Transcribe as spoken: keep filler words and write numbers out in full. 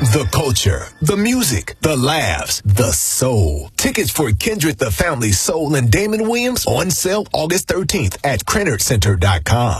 The culture, the music, the laughs, the soul. Tickets for Kindred the Family Soul and Damon Williams on sale August thirteenth at Crenard Center dot com.